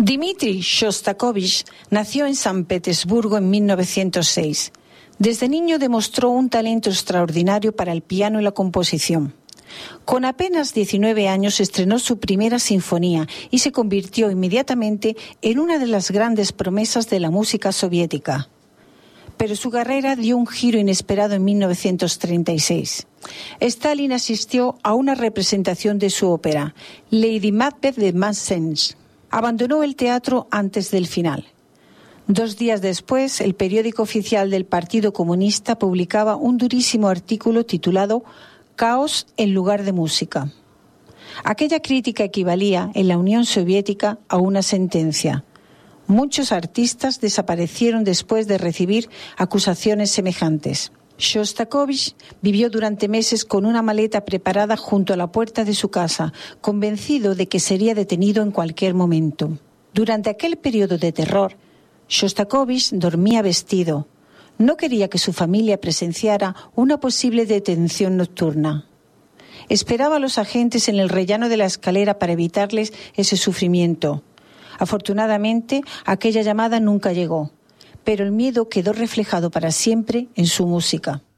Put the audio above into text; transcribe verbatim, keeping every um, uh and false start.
Dmitri Shostakovich nació en San Petersburgo en mil novecientos seis. Desde niño demostró un talento extraordinario para el piano y la composición. Con apenas diecinueve años estrenó su primera sinfonía y se convirtió inmediatamente en una de las grandes promesas de la música soviética. Pero su carrera dio un giro inesperado en mil novecientos treinta y seis. Stalin asistió a una representación de su ópera, Lady Macbeth de Massens. Abandonó el teatro antes del final. Dos días después, el periódico oficial del Partido Comunista publicaba un durísimo artículo titulado «Caos en lugar de música». Aquella crítica equivalía en la Unión Soviética a una sentencia. Muchos artistas desaparecieron después de recibir acusaciones semejantes. Shostakovich vivió durante meses con una maleta preparada junto a la puerta de su casa, convencido de que sería detenido en cualquier momento. Durante aquel periodo de terror, Shostakovich dormía vestido. No quería que su familia presenciara una posible detención nocturna. Esperaba a los agentes en el rellano de la escalera para evitarles ese sufrimiento. Afortunadamente, aquella llamada nunca llegó, pero el miedo quedó reflejado para siempre en su música.